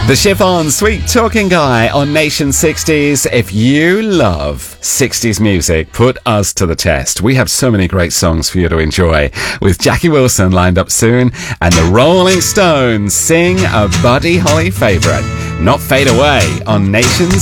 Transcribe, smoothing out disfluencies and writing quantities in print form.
The Chiffon, Sweet Talking Guy on Nation 60s. If you love 60s music, put us to the test. We have so many great songs for you to enjoy, with Jackie Wilson lined up soon, and the Rolling Stones sing a Buddy Holly favourite, Not Fade Away, on Nation